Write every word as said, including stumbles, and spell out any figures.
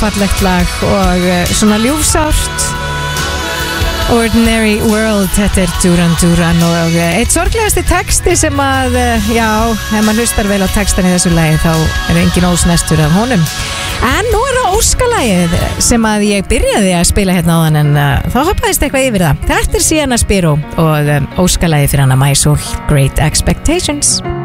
fallegt lag og svona ljúfsárt. Ordinary World, þetta er Duran Duran og eitt sorglegasti texti sem að, já, ef maður hlustar vel á textan í þessu lagi þá er engin ósnestur af honum. En nú er það óskalagið sem að ég byrjaði að spila hérna áðan en uh, þá hoppaðist eitthvað yfir það. Þetta er Sienna Spiro og um, óskalagið fyrir hana My Soul, Great Expectations.